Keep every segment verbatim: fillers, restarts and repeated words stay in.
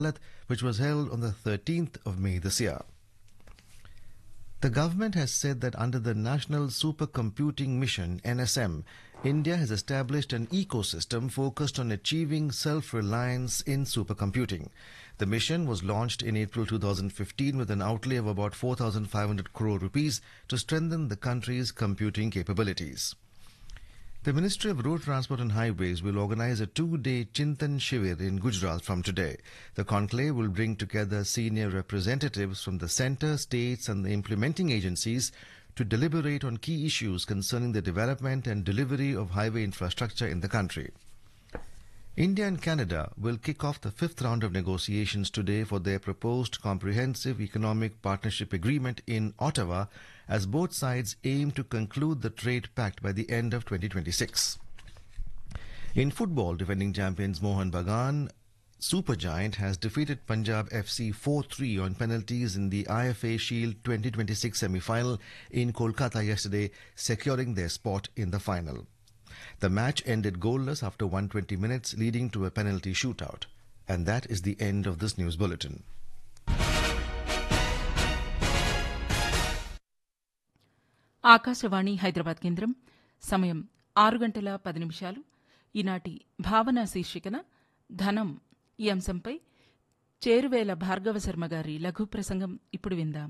which was held on the thirteenth of May this year. The government has said that under the National Supercomputing Mission, N S M, India has established an ecosystem focused on achieving self-reliance in supercomputing. The mission was launched in April two thousand fifteen with an outlay of about four thousand five hundred crore rupees to strengthen the country's computing capabilities. The Ministry of Road Transport and Highways will organize a two-day Chintan Shivir in Gujarat from today. The conclave will bring together senior representatives from the centre, states and the implementing agencies to deliberate on key issues concerning the development and delivery of highway infrastructure in the country. India and Canada will kick off the fifth round of negotiations today for their proposed comprehensive economic partnership agreement in Ottawa, as both sides aim to conclude the trade pact by the end of twenty twenty-six. In football, defending champions Mohun Bagan Supergiant has defeated Punjab F C four three on penalties in the I F A Shield twenty twenty-six semi-final in Kolkata yesterday, securing their spot in the final. The match ended goalless after one hundred twenty minutes, leading to a penalty shootout. And that is the end of this news bulletin. Akashvani Hyderabad కేంద్రం సమయం ఆరు గంటల పది నిమిషాలు. ఈనాటి భావన శీర్షికన ధనం ఈ అంశంపై చేరువేల భార్గవ శర్మ గారి లఘు ప్రసంగం ఇప్పుడు విందాం.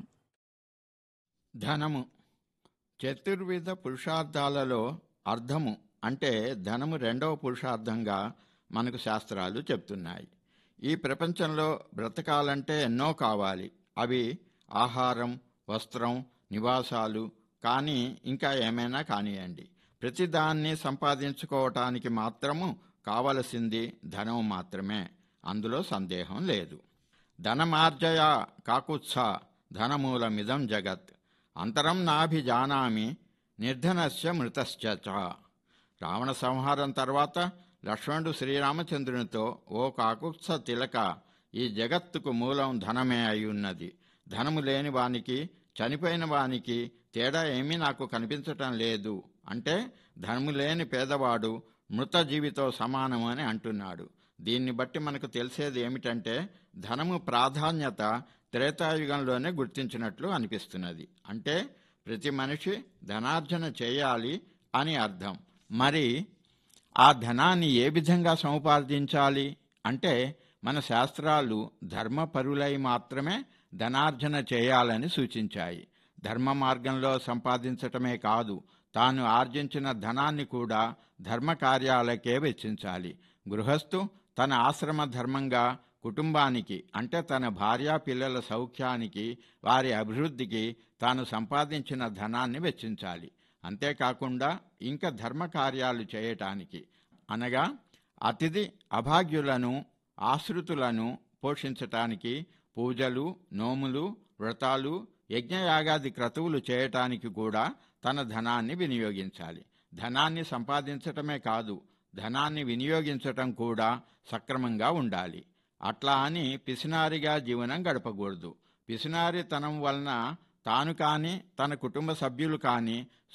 ధనము చతుర్విధ పురుషార్థాలలో అర్థము అంటే ధనము రెండవ పురుషార్థంగా మనకు శాస్త్రాలు చెప్తున్నాయి. ఈ ప్రపంచంలో బ్రతకాలంటే ఎన్నో కావాలి. అవి ఆహారం, వస్త్రం, నివాసాలు, కానీ ఇంకా ఏమైనా కానియండి. ప్రతిదాన్ని సంపాదించుకోవటానికి మాత్రము కావలసింది ధనం మాత్రమే, అందులో సందేహం లేదు. ధనమార్జయ కాకుత్స ధనమూలమిదం జగత్ అంతరం నాభిజానామి నిర్ధనస్య మృతశ్చ. రావణ సంహారం తర్వాత లక్ష్మణుడు శ్రీరామచంద్రునితో, ఓ కాకుత్స తిలక, ఈ జగత్తుకు మూలం ధనమే అయి ఉన్నది. ధనము లేని వానికి, చనిపోయిన వానికి తేడా ఏమీ నాకు కనిపించటం లేదు అంటే ధనము లేని పేదవాడు మృత జీవితో సమానం అని అంటున్నాడు. దీన్ని బట్టి మనకు తెలిసేది ఏమిటంటే ధనము ప్రాధాన్యత త్రేతాయుగంలోనే గుర్తించినట్లు అనిపిస్తున్నది. అంటే ప్రతి మనిషి ధనార్జన చేయాలి అని అర్థం. మరి ఆ ధనాన్ని ఏ విధంగా సముపార్జించాలి అంటే మన శాస్త్రాలు ధర్మపరులై మాత్రమే ధనార్జన చేయాలని సూచించాయి. ధర్మ మార్గంలో సంపాదించటమే కాదు, తాను ఆర్జించిన ధనాన్ని కూడా ధర్మ కార్యాలకే వెచ్చించాలి. గృహస్థు తన ఆశ్రమ ధర్మంగా కుటుంబానికి అంటే తన భార్యా పిల్లల సౌఖ్యానికి, వారి అభివృద్ధికి తాను సంపాదించిన ధనాన్ని వెచ్చించాలి. అంతేకాకుండా ఇంకా ధర్మ కార్యాలు చేయటానికి, అనగా అతిథి అభాగ్యులను, ఆశ్రితులను పోషించటానికి పూజలు, నోములు, వ్రతాలు, యజ్ఞయాగాది క్రతువులు చేయటానికి కూడా తన ధనాన్ని వినియోగించాలి. ధనాన్ని సంపాదించటమే కాదు, ధనాన్ని వినియోగించటం కూడా సక్రమంగా ఉండాలి. అట్లా అని పిసినారిగా జీవనం గడపకూడదు. పిసినారితనం వలన తాను కానీ తన కుటుంబ సభ్యులు కానీ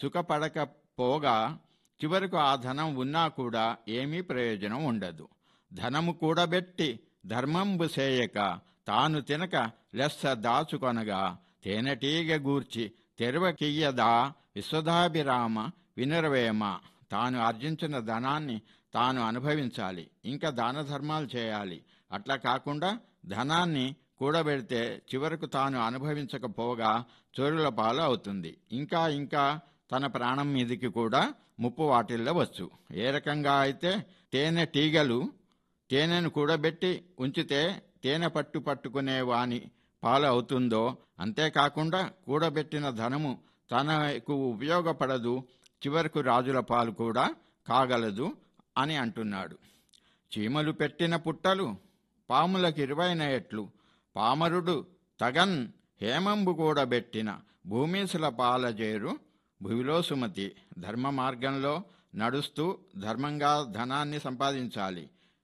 సుఖపడకపోగా చివరకు ఆ ధనం ఉన్నా కూడా ఏమీ ప్రయోజనం ఉండదు. ధనము కూడబెట్టి ధర్మంబు సేయక తాను తినక లెస్స దాచుకొనగా తేనెటీగ గూర్చి తెరవకియ్యదా విశ్వదాభిరామ వినురవేమ. తాను ఆర్జించిన ధనాన్ని తాను అనుభవించాలి, ఇంకా దాన ధర్మాలు చేయాలి. అట్లా కాకుండా ధనాన్ని కూడబెడితే చివరకు తాను అనుభవించకపోగా చోరుల పాలు అవుతుంది. ఇంకా ఇంకా తన ప్రాణం మీదికి కూడా ముప్పు వాటిల్లవచ్చు. ఏ రకంగా అయితే తేనె టీగలు తేనెను కూడబెట్టి ఉంచితే తేనె పట్టు పట్టుకునే వాని పాలు అవుతుందో, అంతేకాకుండా కూడబెట్టిన ధనము తనకు ఉపయోగపడదు, చివరకు రాజుల పాలు కూడా కాగలదు అని అంటున్నాడు. చీమలు పెట్టిన పుట్టలు పాములకు ఇరువైన ఎట్లు, పామరుడు తగన్ హేమంబు కూడబెట్టిన భూమీసుల పాలజేరు భువిలో సుమతి. ధర్మ మార్గంలో నడుస్తూ ధర్మంగా ధనాన్ని సంపాదించాలి.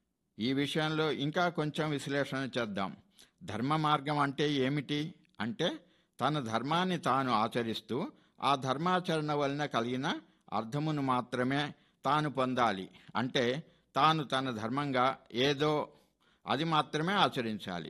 ఈ విషయంలో ఇంకా కొంచెం విశ్లేషణ చేద్దాం. ధర్మ మార్గం అంటే ఏమిటి అంటే తన ధర్మాన్ని తాను ఆచరిస్తూ ఆ ధర్మాచరణ వలన కలిగిన అర్థమును మాత్రమే తాను పొందాలి. అంటే తాను తన ధర్మంగా ఏదో అది మాత్రమే ఆచరించాలి.